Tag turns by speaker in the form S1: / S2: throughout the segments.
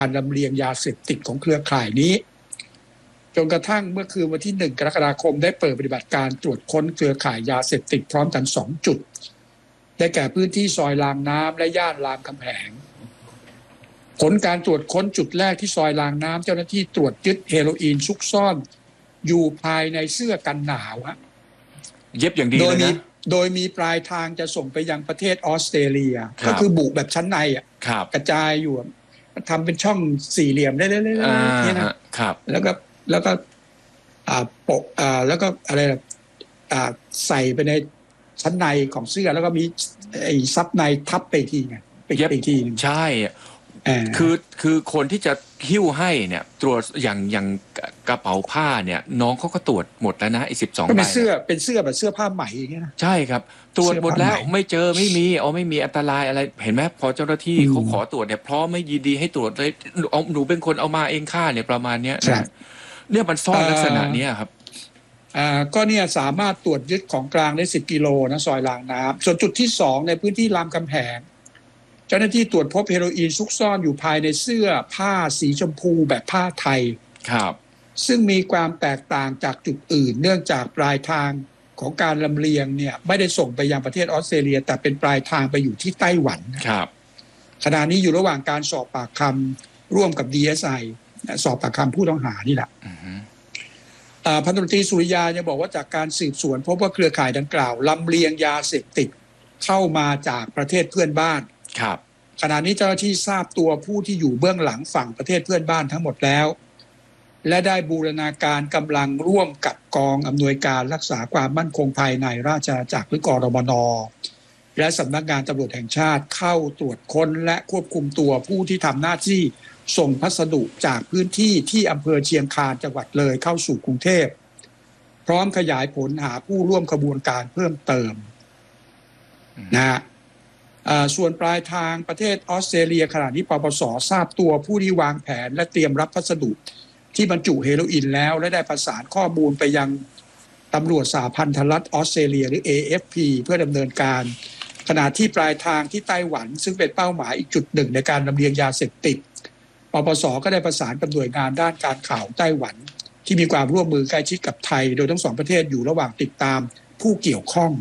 S1: การลำเลียงยาเสพติดของเครือข่ายนี้จนกระทั่งเมื่อคืนวันที่1กรกฎาคมได้เปิดปฏิบัติการตรวจค้นเครือข่ายยาเสพติดพร้อมกัน2จุดได้แก่พื้นที่ซอยรางน้ำและย่านรามคำแหงผลการตรวจค้นจุดแรกที่ซอยรางน้ำเจ้าหน้าที่ตรวจยึดเฮโรอีนซุกซ่อนอยู่ภายในเสื้อกันหนาว
S2: เย็บอย่างดีเลยนะ
S1: โดยมีปลายทางจะส่งไปยังประเทศออสเตรเลียก็คือบุแบบชั้นในกระจายอยู่ทำเป็นช่องสี่เหลี่ยมได้เรื่อยๆนี่
S2: นะครับ
S1: แล้วก็ปกแล้วก็อะไรใส่ไปในชั้นในของเสื้อแล้วก็มีไอ้ซับในทับไปทีไง
S2: เย็บอีกทีนึงใช่คือคนที่จะหิ้วให้เนี่ยตรวจอย่างกระเป๋าผ้าเนี่ยน้องเขาก็ตรวจหมดแล้วนะไอ้12 ใบ
S1: เป็นเสื้อแบบเสื้อผ้าไหมอย่างเงี้ยนะ
S2: ใช่ครับตรวจหมดแล้วไม่เจอไม่มีอันตรายอะไรเห็นไหมพอเจ้าหน้าที่เขาขอตรวจเนี่ยพร้อมไม่ยินดีให้ตรวจเลยหนูเป็นคนเอามาเองค่าเนี่ยประมาณเนี้ยเนี่ยมันซ่อนลักษณะนี้ครับ
S1: ก็เนี่ยสามารถตรวจยึดของกลางได้10 กิโลนะซอยรางน้ำส่วนจุดที่2ในพื้นที่รามคำแหงเจ้าหน้าที่ตรวจพบเฮโรอีนซุกซ่อนอยู่ภายในเสื้อผ้าสีชมพูแบบผ้าไทย
S2: ครับ
S1: ซึ่งมีความแตกต่างจากจุดอื่นเนื่องจากปลายทางของการลำเลียงเนี่ยไม่ได้ส่งไปยังประเทศออสเตรเลียแต่เป็นปลายทางไปอยู่ที่ไต้หวัน
S2: ครับ
S1: ขณะนี้อยู่ระหว่างการสอบปากคำร่วมกับ DSI สอบปากคำผู้ต้องหานี่แหละพันตำรวจตรีสุริยายังบอกว่าจากการสืบสวนพบว่าเครือข่ายดังกล่าวลำเลียงยาเสพติดเข้ามาจากประเทศเพื่อนบ้าน
S2: ครับ
S1: ขณะนี้เจ้าหน้าที่ทราบตัวผู้ที่อยู่เบื้องหลังฝั่งประเทศเพื่อนบ้านทั้งหมดแล้วและได้บูรณาการกำลังร่วมกับกองอำนวยการรักษาความมั่นคงภายในราชอาณาจักรหรือกรมน.และสำนักงานตำรวจแห่งชาติเข้าตรวจค้นและควบคุมตัวผู้ที่ทำหน้าที่ส่งพัสดุจากพื้นที่ที่อำเภอเชียงคานจังหวัดเลยเข้าสู่กรุงเทพพร้อมขยายผลหาผู้ร่วมขบวนการเพิ่มเติมนะฮะส่วนปลายทางประเทศออสเตรเลียขณะนี้ปปส.ทราบตัวผู้ที่วางแผนและเตรียมรับพัสดุที่บรรจุเฮโรอีนแล้วและได้ประสานข้อมูลไปยังตำรวจสหพันธรัฐออสเตรเลียหรือ AFP เพื่อดำเนินการขณะที่ปลายทางที่ไต้หวันซึ่งเป็นเป้าหมายอีกจุดหนึ่งในการลำเลียงยาเสพติดปปส.ก็ได้ประสานกับหน่วยงานด้านการข่าวไต้หวันที่มีความร่วมมือใกล้ชิดกับไทยโดยทั้งสองประเทศอยู่ระหว่างติดตามผู้เกี่ยวข้อง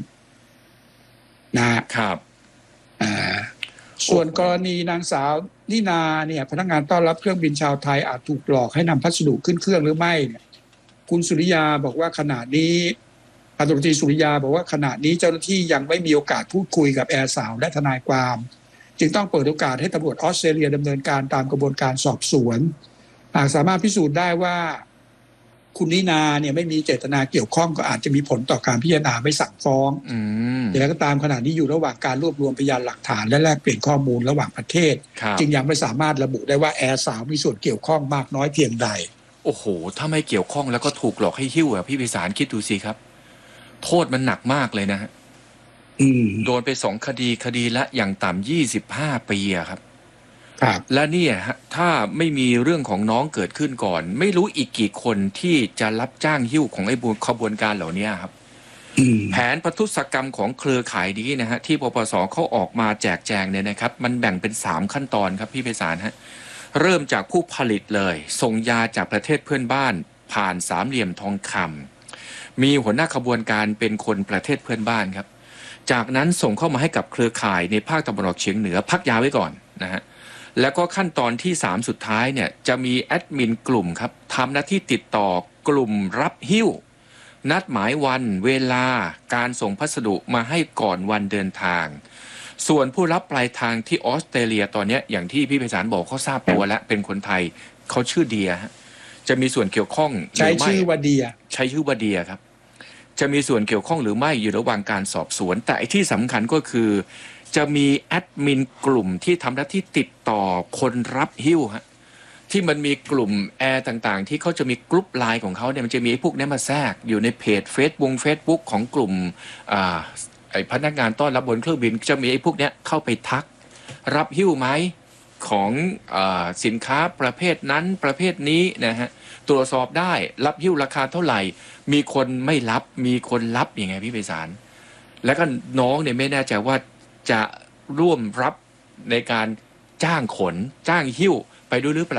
S2: นะครับ
S1: ส่วนกรณีนางสาวนินาเนี่ยพนักงานต้อนรับเครื่องบินชาวไทยอาจถูกหลอกให้นำพัสดุขึ้นเครื่องหรือไม่เนี่ยคุณสุริยาบอกว่าขณะนี้พันตำรวจตรีสุริยาบอกว่าขณะนี้เจ้าหน้าที่ยังไม่มีโอกาสพูดคุยกับแอร์สาวและทนายความจึงต้องเปิดโอกาสให้ตำรวจออสเตรเลียดำเนินการตามกระบวนการสอบสวนหากสามารถพิสูจน์ได้ว่าคุณนินาเนี่ยไม่มีเจตนาเกี่ยวข้องก็อาจจะมีผลต่อการพิจารณาไม่สั่งฟ้องอย่างไรก็ตามขณะนี้อยู่ระหว่างการรวบรวมพยานหลักฐานและแลกเปลี่ยนข้อมูลระหว่างประเทศจึงยังไม่สามารถระบุได้ว่าแอร์สาวมีส่วนเกี่ยวข้องมากน้อยเพียงใด
S2: โอ้โหถ้าไม่เกี่ยวข้องแล้วก็ถูกหลอกให้หิ้วพี่ไพศาลคิดดูสิครับโทษมันหนักมากเลยนะฮะโดนไป2 คดีละอย่างต่ำ25 ปีครับและเนี่ยถ้าไม่มีเรื่องของน้องเกิดขึ้นก่อนไม่รู้อีกกี่คนที่จะรับจ้างหิ้วของไอ้ขบวนการเหล่านี้ครับแผนประทุษกรรมของเครือข่ายนี้นะฮะที่ปปส.เขาออกมาแจกแจงเนี่ยนะครับมันแบ่งเป็น3 ขั้นตอนครับพี่ไพศาลฮะเริ่มจากผู้ผลิตเลยส่งยาจากประเทศเพื่อนบ้านผ่าน3 เหลี่ยมทองคำมีหัวหน้าขบวนการเป็นคนประเทศเพื่อนบ้านครับจากนั้นส่งเข้ามาให้กับเครือข่ายในภาคตะวันออกเฉียงเหนือพักยาไว้ก่อนนะฮะแล้วก็ขั้นตอนที่3สุดท้ายเนี่ยจะมีแอดมินกลุ่มครับทำหน้าที่ติดต่อกลุ่มรับหิ้วนัดหมายวันเวลาการส่งพัสดุมาให้ก่อนวันเดินทางส่วนผู้รับปลายทางที่ออสเตรเลียตอนนี้อย่างที่พี่ไพศาลบอกเขาทราบตัวแล้วเป็นคนไทยเขาชื่อเดียจะมีส่วนเกี่ยวข้อง
S1: ใช้ชื่อว่าเดีย
S2: ครับจะมีส่วนเกี่ยวข้องหรือไม่อยู่ระหว่างการสอบสวนแต่ที่สำคัญก็คือจะมีแอดมินกลุ่มที่ทำหน้าที่ติดต่อคนรับหิ้วฮะที่มันมีกลุ่มแอร์ต่างๆที่เขาจะมีกลุ่มไลน์ของเขาเนี่ยมันจะมีพวกนี้มาแทรกอยู่ในเพจเฟซบุ๊กของกลุ่มไอ้พนักงานต้อนรับบนเครื่องบินจะมีไอ้พวกนี้เข้าไปทักรับหิ้วไหมของสินค้าประเภทนั้นประเภทนี้นะฮะตรวจสอบได้รับหิ้วราคาเท่าไหร่มีคนไม่รับมีคนรับยังไงพี่ไพศาลแล้วก็น้องเนี่ยไม่แน่ใจว่าจะร่วมรับในการจ้างขนจ้างหิ้วไปด้วยหรือเปล่า